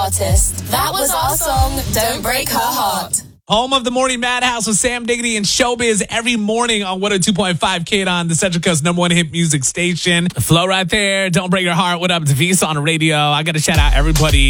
artist. That was our song, Don't Break Her Heart. Home of the Morning Madhouse with Sam Diggity and Showbiz every morning on 102.5 KDON, the Central Coast #1 hit music station. Flow right there. Don't Break Your Heart. What up? It's Visa on the radio. I got to shout out everybody